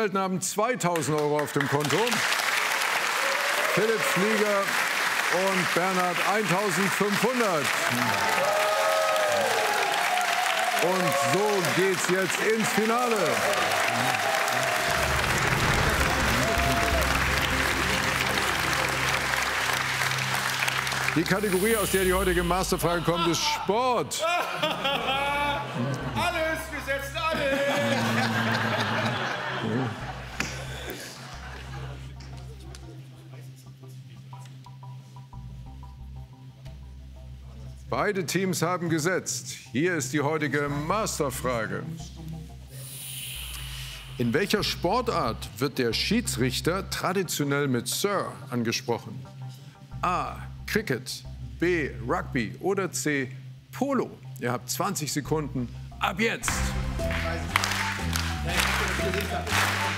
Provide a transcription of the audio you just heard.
Angestellten haben 2.000 € auf dem Konto. Philipp Flieger und Bernhard 1.500. Und so geht's jetzt ins Finale. Die Kategorie, aus der die heutige Masterfrage kommt, ist Sport. Alles, wir setzen alles. Beide Teams haben gesetzt. Hier ist die heutige Masterfrage. In welcher Sportart wird der Schiedsrichter traditionell mit Sir angesprochen? A. Cricket, B. Rugby oder C. Polo? Ihr habt 20 Sekunden ab jetzt.